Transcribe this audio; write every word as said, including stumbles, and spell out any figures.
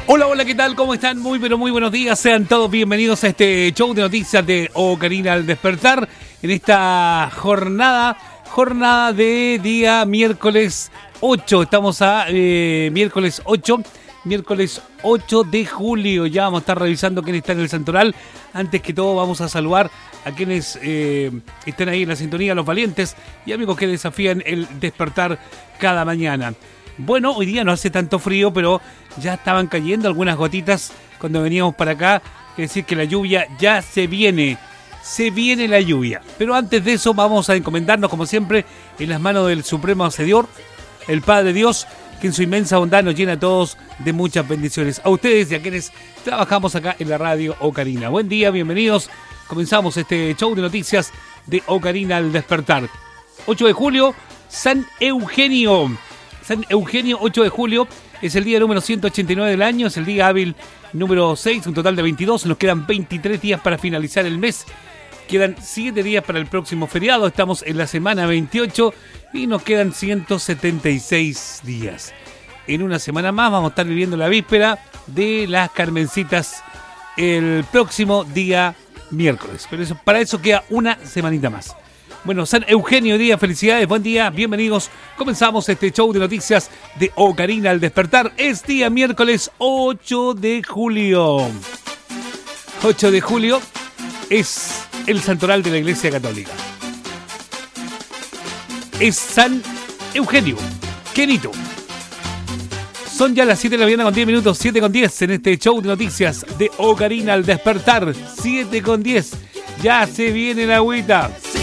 Hola, hola, ¿qué tal? ¿Cómo están? Muy, pero muy buenos días. Sean todos bienvenidos a este show de noticias de Ocarina al Despertar. En esta jornada, jornada de día miércoles ocho. Estamos a eh, miércoles ocho. Miércoles ocho de julio. Ya vamos a estar revisando quién está en el santoral. Antes que todo vamos a saludar a quienes eh, están ahí en la sintonía, los valientes y amigos que desafían el despertar cada mañana. Bueno, hoy día no hace tanto frío, pero ya estaban cayendo algunas gotitas cuando veníamos para acá. Quiere decir que la lluvia ya se viene. Se viene la lluvia. Pero antes de eso vamos a encomendarnos, como siempre, en las manos del Supremo Hacedor, el Padre Dios, que en su inmensa bondad nos llena a todos de muchas bendiciones. A ustedes y a quienes trabajamos acá en la radio Ocarina. Buen día, bienvenidos. Comenzamos este show de noticias de Ocarina al Despertar. ocho de julio, San Eugenio. San Eugenio, ocho de julio, es el día número ciento ochenta y nueve del año, es el día hábil número seis, un total de veintidós. Nos quedan veintitrés días para finalizar el mes. Quedan siete días para el próximo feriado. Estamos en la semana veintiocho y nos quedan ciento setenta y seis días. En una semana más vamos a estar viviendo la víspera de las Carmencitas el próximo día miércoles. Pero eso, para eso queda una semanita más. Bueno, San Eugenio, día, felicidades, buen día, bienvenidos. Comenzamos este show de noticias de Ocarina al Despertar. Es día miércoles ocho de julio. ocho de julio es el santoral de la Iglesia Católica. Es San Eugenio. ¡Qué bonito! Son ya las siete de la mañana con diez minutos, siete con diez en este show de noticias de Ocarina al Despertar. siete con diez. Ya se viene la agüita.